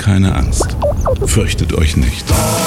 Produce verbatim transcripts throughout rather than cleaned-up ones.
keine Angst. Fürchtet euch nicht.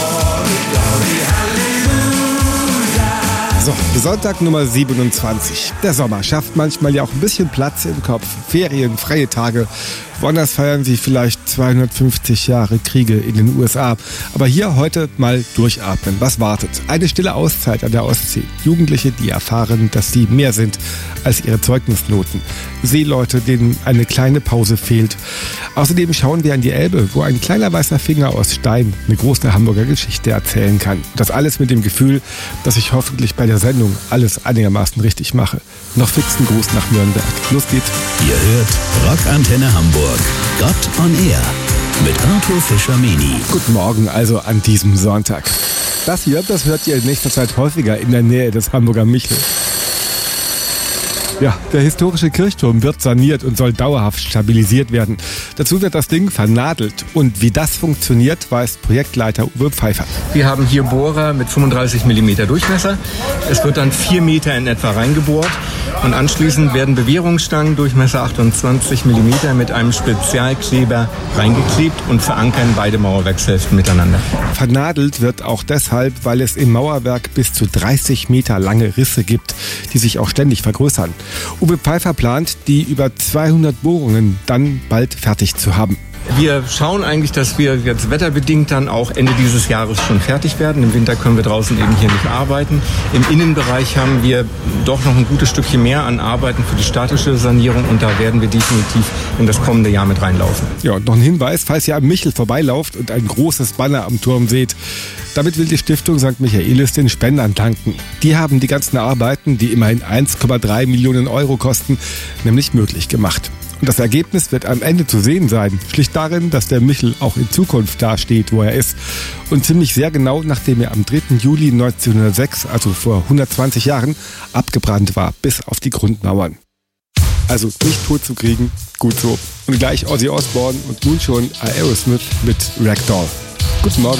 So, Sonntag Nummer siebenundzwanzig. Der Sommer schafft manchmal ja auch ein bisschen Platz im Kopf. Ferien, freie Tage. Woanders feiern sie vielleicht zweihundertfünfzig Jahre Kriege in den U S A. Aber hier heute mal durchatmen. Was wartet? Eine stille Auszeit an der Ostsee. Jugendliche, die erfahren, dass sie mehr sind als ihre Zeugnisnoten. Seeleute, denen eine kleine Pause fehlt. Außerdem schauen wir an die Elbe, wo ein kleiner weißer Finger aus Stein eine große Hamburger Geschichte erzählen kann. Das alles mit dem Gefühl, dass ich hoffentlich bei der Sendung alles einigermaßen richtig mache. Noch fixen Gruß nach Nürnberg. Los geht's. Ihr hört Rockantenne Hamburg. Gott on Air mit Arthur Fischer-Meni. Guten Morgen also an diesem Sonntag. Das hier, das hört ihr in nächster Zeit häufiger in der Nähe des Hamburger Michel. Ja, der historische Kirchturm wird saniert und soll dauerhaft stabilisiert werden. Dazu wird das Ding vernadelt. Und wie das funktioniert, weiß Projektleiter Uwe Pfeiffer. Wir haben hier Bohrer mit fünfunddreißig Millimeter Durchmesser. Es wird dann vier Meter in etwa reingebohrt. Und anschließend werden Bewehrungsstangen Durchmesser achtundzwanzig Millimeter mit einem Spezialkleber reingeklebt und verankern beide Mauerwerkshälften miteinander. Vernadelt wird auch deshalb, weil es im Mauerwerk bis zu dreißig Meter lange Risse gibt, die sich auch ständig vergrößern. Uwe Pfeiffer plant, die über zweihundert Bohrungen dann bald fertig zu haben. Wir schauen eigentlich, dass wir jetzt wetterbedingt dann auch Ende dieses Jahres schon fertig werden. Im Winter können wir draußen eben hier nicht arbeiten. Im Innenbereich haben wir doch noch ein gutes Stückchen mehr an Arbeiten für die statische Sanierung und da werden wir definitiv in das kommende Jahr mit reinlaufen. Ja, und noch ein Hinweis, falls ihr am Michel vorbeilauft und ein großes Banner am Turm seht. Damit will die Stiftung Sankt Michaelis den Spendern danken. Die haben die ganzen Arbeiten, die immerhin eins Komma drei Millionen Euro kosten, nämlich möglich gemacht. Und das Ergebnis wird am Ende zu sehen sein. Schlicht darin, dass der Michel auch in Zukunft dasteht, wo er ist. Und ziemlich sehr genau, nachdem er am dritten Juli neunzehnhundertsechs, also vor hundertzwanzig Jahren, abgebrannt war, bis auf die Grundmauern. Also nicht tot zu kriegen, gut so. Und gleich Ozzy Osbourne und nun schon Aerosmith mit Ragdoll. Guten Morgen.